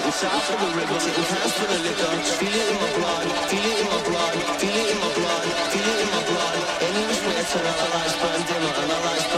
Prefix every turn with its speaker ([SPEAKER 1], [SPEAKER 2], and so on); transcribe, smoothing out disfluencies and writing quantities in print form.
[SPEAKER 1] south of the river, taking cans for the liquor. Feel it in my blood, feel it in my blood, feel it in my blood, feel it in my blood. Any which way I turn out, the lights burn dimmer and the lights